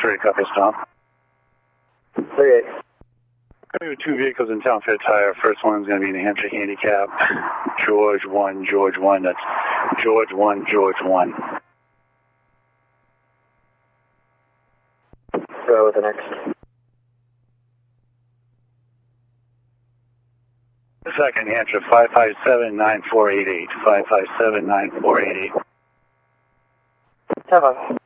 3, copy, stop. 38. We have 2 vehicles in town for a tire. First one's going to be New Hampshire Handicap. George 1, George 1. That's George 1, George 1. Go with the next. Second, New Hampshire 557-9488. 557-9488. 7.